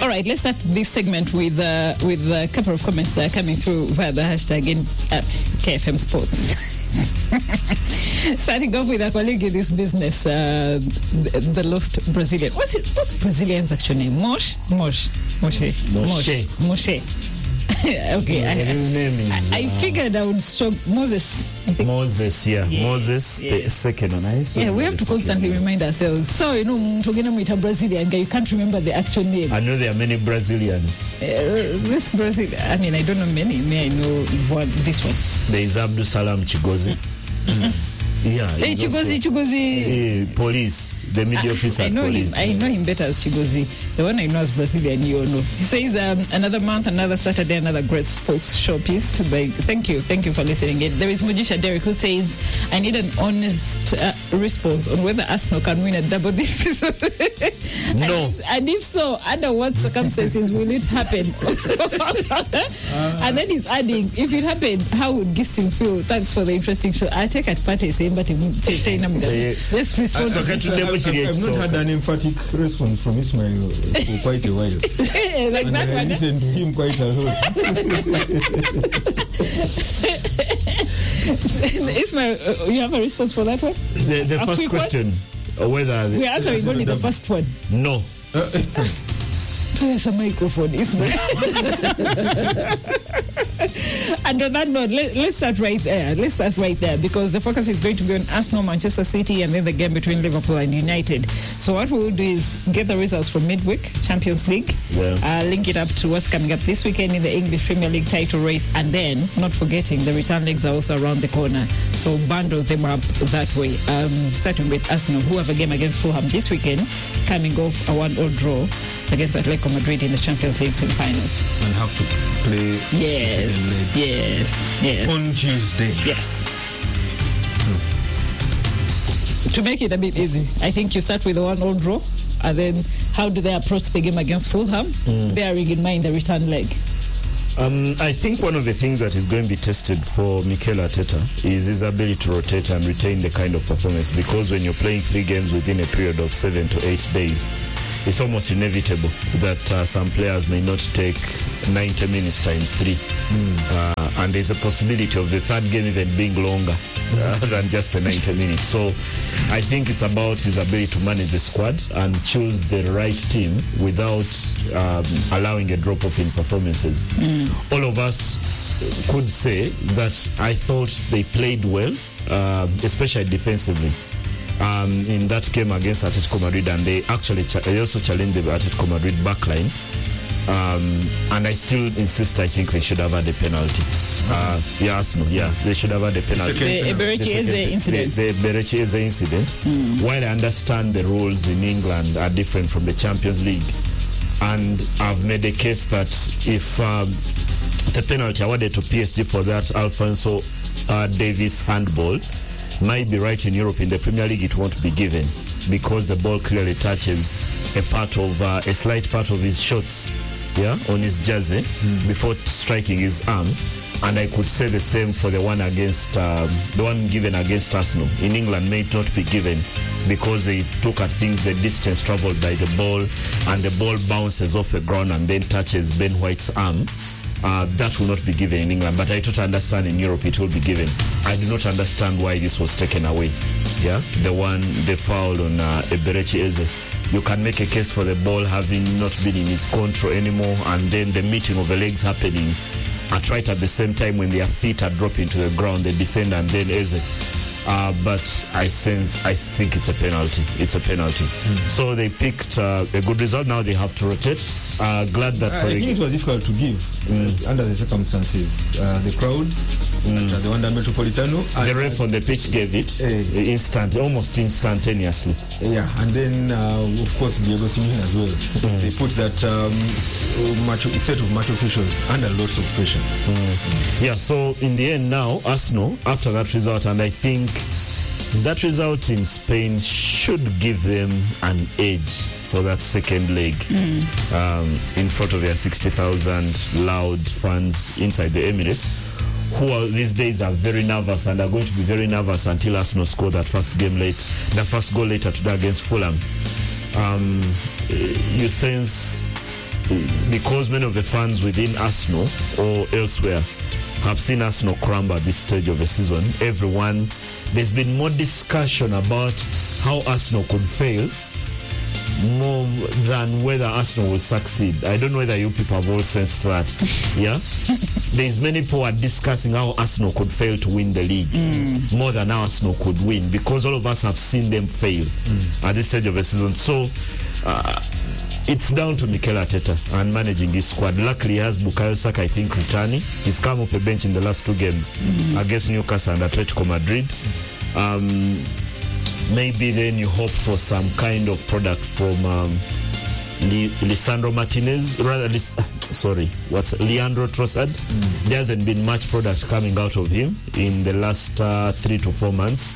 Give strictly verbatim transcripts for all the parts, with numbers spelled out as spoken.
All right, let's start this segment with uh, with a couple of comments that are coming through via the hashtag in uh, K F M Sports. Starting off with a colleague in this business, uh, the, the lost Brazilian. What's it, what's Brazilian's actual name? Mosh? Mosh. Moshe. Moshe. Moshe. Okay. I, His name is, I, I figured I would stop Moses. Moses, yeah. Yeah, Moses, yeah. the second one. I Yeah, we have to constantly remind ourselves. So, you know, Mtogena with a Brazilian guy, you can't remember the actual name. I know there are many Brazilians. Uh, this Brazil, I mean, I don't know many. May I know one, this one? There is Abdul Salam Chigozi. Mm. Yeah. Hey, Chigozi, Chigozi. Uh, police, the media officer. I know police. him. I know him better as Chigozi. The one I know as Brazilian, you know. He says um, another month, another Saturday, another great sports showpiece. Like, thank you, thank you for listening. In. There is Mujisha Derek who says, "I need an honest uh, response on whether Arsenal can win a double this season." No. and, and if so, under what circumstances will it happen? uh, and then he's adding, "If it happened, how would Gistin feel? Thanks for the interesting show. I take at party saying, but let's respond." So to this. I, I, I've not had an emphatic response from Ismail for quite a while. Like and that I one. listen to him quite a lot. Ismail, uh, you have a response for that one? The, the A first quick question, uh, whether... The, We're answering only the first one. no. Where's a microphone, Ismail? And on that note, let, let's start right there. Let's start right there because the focus is going to be on Arsenal, Manchester City, and then the game between Liverpool and United. So what we will do is get the results from midweek, Champions League, Yeah. uh, link it up to what's coming up this weekend in the English Premier League title race, and then, not forgetting, the return legs are also around the corner. So bundle them up that way. Um, starting with Arsenal, who have a game against Fulham this weekend, coming off a one-all draw against Atletico Madrid in the Champions League semi-finals. And have to play Yes, the second leg yes, yes. on Tuesday. Yes. Hmm. To make it a bit easy, I think you start with the one-all draw, and then how do they approach the game against Fulham, mm. bearing in mind the return leg? Um, I think one of the things that is going to be tested for Mikel Arteta is his ability to rotate and retain the kind of performance, because when you're playing three games within a period of seven to eight days, it's almost inevitable that uh, some players may not take ninety minutes times three. Mm. Uh, and there's a possibility of the third game even being longer uh, than just the ninety minutes. So I think it's about his ability to manage the squad and choose the right team without um, allowing a drop-off in performances. Mm. All of us could say that I thought they played well, uh, especially defensively. Um, in that game against Atletico Madrid, and they actually cha- they also challenged the Atletico Madrid backline. Um, and I still insist, I think they should have had a penalty. Uh, yeah, Arsenal, yeah, they should have had a penalty. The Eberechi Eze incident. The, the Eberechi Eze incident. Mm. While I understand the rules in England are different from the Champions League, and I've made a case that if um, the penalty awarded to P S G for that Alphonso uh, Davies handball might be right in Europe, in the Premier League it won't be given, because the ball clearly touches a part of uh, a slight part of his shorts, yeah, on his jersey mm. before striking his arm. And I could say the same for the one against um, the one given against Arsenal. In England, may not be given because they took, I think, the distance traveled by the ball, and the ball bounces off the ground and then touches Ben White's arm. Uh, that will not be given in England, but I totally understand in Europe it will be given. I do not understand why this was taken away. Yeah, the one, the foul on uh, Eberechi Eze. You can make a case for the ball having not been in his control anymore, and then the meeting of the legs happening at right at the same time when their feet are dropping to the ground, the defender and then Eze. Uh, but I sense, I think it's a penalty. It's a penalty. Mm. So they picked uh, a good result. Now they have to rotate. Uh, glad that I, for I think it was difficult to give mm. uh, under the circumstances. Uh, the crowd mm. at the Wanda Metropolitano. The ref on the pitch gave it uh, instant, almost instantaneously. Yeah, and then uh, of course Diego Simeone as well. Mm. They put that um, match, set of match officials under lots of pressure. Mm. Mm. Yeah. So in the end, now Arsenal, after that result, and I think that result in Spain should give them an edge for that second leg mm. um, in front of their sixty thousand loud fans inside the Emirates, who are, these days are very nervous and are going to be very nervous until Arsenal score that first game late, the first goal later today against Fulham. Um, you sense because many of the fans within Arsenal or elsewhere have seen Arsenal crumble at this stage of the season, everyone, there's been more discussion about how Arsenal could fail more than whether Arsenal will succeed. I don't know whether you people have all sensed that. Yeah? There's many people are discussing how Arsenal could fail to win the league mm. more than how Arsenal could win, because all of us have seen them fail mm. at this stage of the season. So uh, it's down to Mikel Arteta and managing his squad. Luckily, he has Bukayo Saka, I think, returning. He's come off the bench in the last two games mm. against Newcastle and Atletico Madrid. Um, maybe then you hope for some kind of product from um, Li- Lisandro Martinez, rather, Lis- sorry, what's Leandro Trossard. Mm. There hasn't been much product coming out of him in the last uh, three to four months.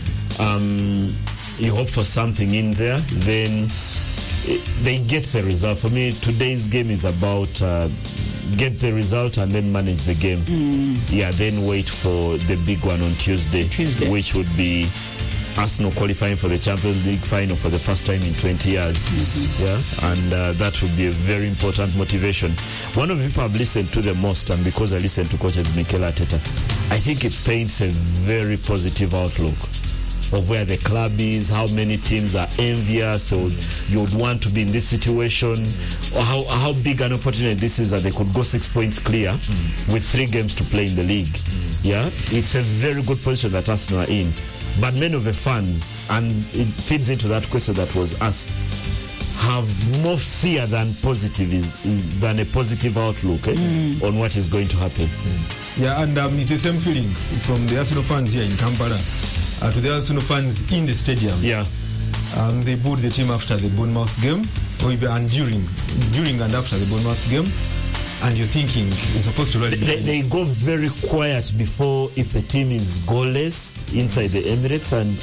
Um, you hope for something in there, then they get the result. For me, today's game is about uh, get the result and then manage the game. Mm. Yeah, then wait for the big one on Tuesday, Tuesday, which would be Arsenal qualifying for the Champions League final for the first time in twenty years. Mm-hmm. Yeah, and uh, that would be a very important motivation. One of the people I've listened to the most, and because I listen to coaches Mikel Arteta, I think it paints a very positive outlook of where the club is, how many teams are envious, so you would want to be in this situation, or how, how big an opportunity this is that they could go six points clear mm. with three games to play in the league. Mm. Yeah, it's a very good position that Arsenal are in. But many of the fans, and it feeds into that question that was asked, have more fear than positive is than a positive outlook eh, mm. on what is going to happen. Mm. Yeah, and um, it's the same feeling from the Arsenal fans here in Kampala. Uh, to the Arsenal fans in the stadium. Yeah. Um, they booed the team after the Bournemouth game, or even, and during, during and after the Bournemouth game. And you're thinking you're supposed to rally they, they go very quiet before if the team is goalless inside the Emirates, and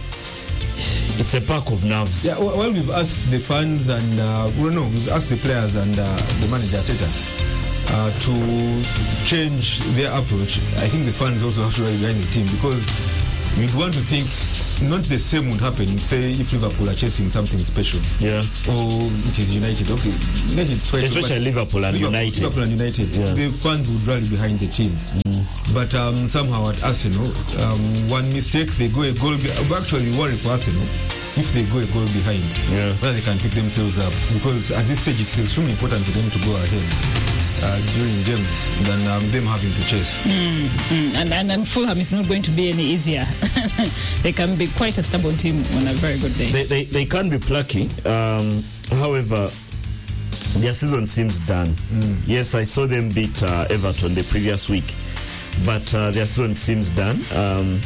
it's a pack of nerves. Yeah, well, we've asked the fans and uh, well, no, we've asked the players and uh, the manager Arteta uh, to change their approach. I think the fans also have to rally behind the team, because you'd want to think not the same would happen, say, if Liverpool are chasing something special. Yeah. Or it is United. Okay. United try Especially to, Liverpool and Liverpool, United. Liverpool and United. Yeah. The fans would rally behind the team. Mm. But um, somehow at Arsenal, um, one mistake, they go a goal. Be- actually, worry for Arsenal if they go a goal behind. Yeah. Whether they can pick themselves up. Because at this stage, it's extremely important for them to go ahead uh, during games than um, them having to chase. Mm, mm. And, and, and Fulham is not going to be any easier. They can be quite a stubborn team on a very good day. They they, they can be plucky. Um, however, their season seems done. Mm. Yes, I saw them beat uh, Everton the previous week, but uh, their season seems done. Um,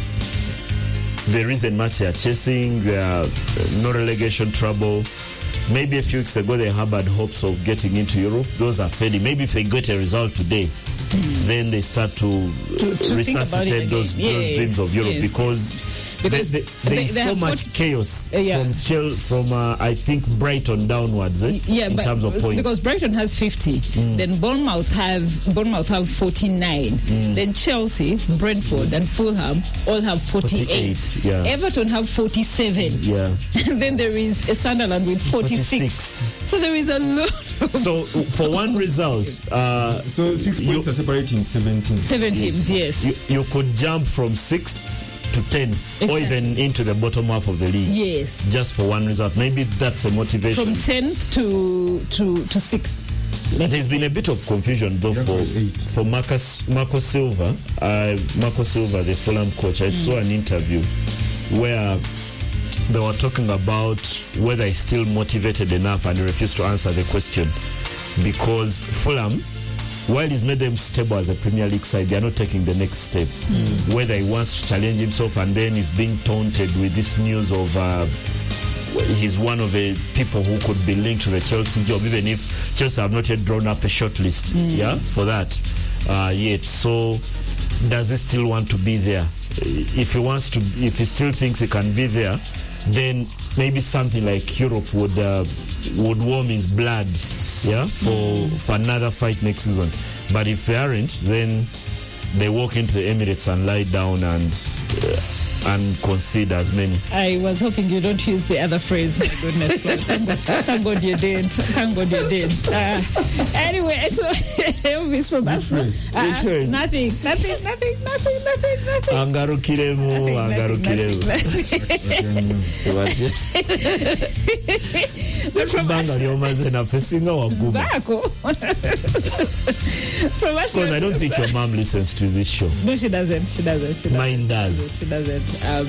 there isn't much they are chasing. There are no relegation trouble. Maybe a few weeks ago they harbored hopes of getting into Europe. Those are fading. Maybe if they get a result today, mm. then they start to, to, to resuscitate those, yes. those dreams of Europe, yes. because Because there, there, there is so much forty chaos uh, yeah. from Chel- from uh, I think Brighton downwards eh? yeah, in but terms of points. Because Brighton has fifty, mm. then Bournemouth have Bournemouth have forty-nine, mm. then Chelsea, Brentford, and Fulham all have forty-eight. forty-eight yeah. Everton have forty-seven. Yeah. Then there is a Sunderland with forty-six. forty-six. So there is a lot. Of so for one result, uh, so six points you, are separating seventeen. Seven teams, yes. You, you could jump from sixth to ten, exactly. or even into the bottom half of the league. Yes. Just for one result. Maybe that's a motivation. From tenth to to to sixth. There's been a bit of confusion though for, for Marcus Marco Silva. Uh, Marco Silva, the Fulham coach. I mm. saw an interview where they were talking about whether he's still motivated enough, and he refused to answer the question because Fulham, while he's made them stable as a Premier League side, they are not taking the next step. Mm. Whether he wants to challenge himself, and then he's being taunted with this news of uh, he's one of the people who could be linked to the Chelsea job, even if Chelsea have not yet drawn up a short list mm. yeah, for that uh, yet. So does he still want to be there? If he wants to, if he still thinks he can be there, then maybe something like Europe would uh, would warm his blood, yeah, for mm. for another fight next season. But if they aren't, then they walk into the Emirates and lie down and uh, and concede as many. I was hoping you don't use the other phrase. My goodness, God. Thank God, thank God you did. Thank God you did. Uh, anyway, so Elvis from Arsenal. Uh, nothing, nothing, nothing, nothing, nothing, nothing. Angarukiremu, angarukiremu. But from Arsenal, from Arsenal, because I don't think your mom listens to this show. No, she doesn't. She doesn't. She doesn't. Mine does. She doesn't. Um,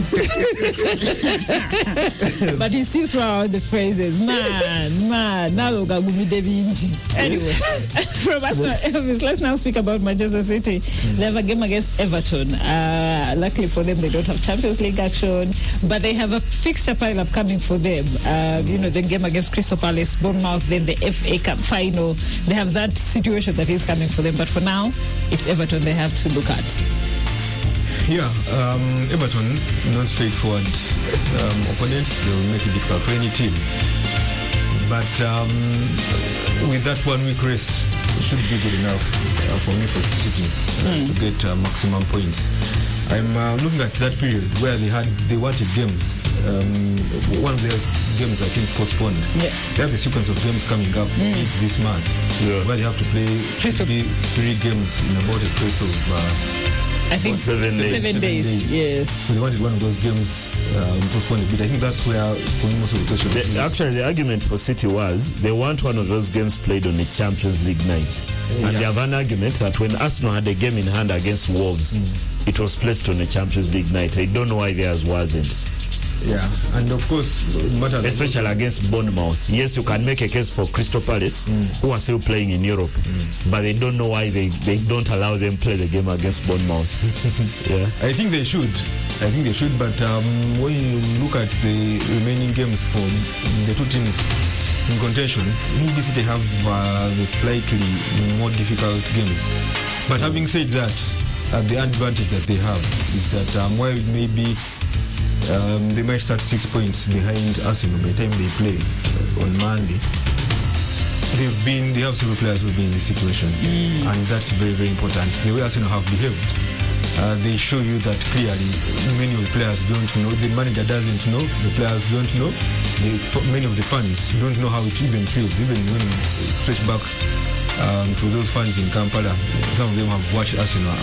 but you still throw out the phrases, man, man. Now look at me, anyway, from Arsenal, Elvis, let's now speak about Manchester City. They have a game against Everton. Uh, luckily for them, they don't have Champions League action, but they have a fixture pile up coming for them. Uh, you know, the game against Crystal Palace, Bournemouth, then the F A Cup final. They have that situation that is coming for them. But for now, it's Everton they have to look at. Yeah, um, Everton, not straightforward um, opponents. They will make it difficult for any team. But um, with that one week rest, it should be good enough uh, for me for City uh, mm. to get uh, maximum points. I'm uh, looking at that period where they had they wanted games. Um, one of their games, I think, postponed. Yeah. They have a sequence of games coming up mm. this month, yeah. where they have to play three, three games in about a space of. Uh, I think seven, seven, days. seven days. days. Yes. So they wanted one of those games um, postponed a bit. I think that's where, for me, most of the question. The, actually, the argument for City was they want one of those games played on a Champions League night, yeah. and they have an argument that when Arsenal had a game in hand against Wolves, mm. it was placed on a Champions League night. They don't know why theirs wasn't. Yeah, and of course, especially against Bournemouth. Yes, you can make a case for Crystal Palace, mm. who are still playing in Europe, mm. but they don't know why they, they don't allow them play the game against Bournemouth. Yeah, I think they should. I think they should, but um, when you look at the remaining games for the two teams in contention, maybe City have uh, the slightly more difficult games. But having said that, uh, the advantage that they have is that um, while maybe Um, they might start six points behind Arsenal by the time they play uh, on Monday. They've been, they have several players who've been in this situation, mm. and that's very, very important. The way Arsenal have behaved, uh, they show you that clearly. Many of the players don't know, the manager doesn't know, the players don't know, the, many of the fans don't know how it even feels, even when you stretch back um, to those fans in Kampala. Some of them have watched Arsenal